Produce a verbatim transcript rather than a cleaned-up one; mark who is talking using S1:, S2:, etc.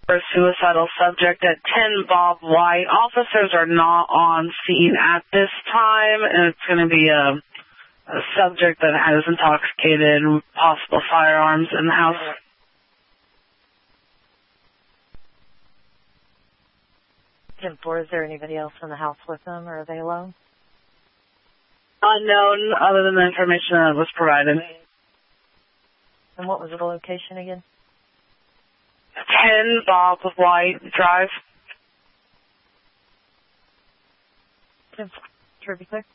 S1: For a suicidal subject at ten Bob White. Officers are not on scene at this time, and it's going to be a, a subject that has intoxicated, possible firearms in the house.
S2: ten four, is there anybody else in the house with them, or are they alone?
S1: Unknown, other than the information that was provided.
S2: And what was the location again?
S1: ten Bob White Drive.
S2: ten four, be clear.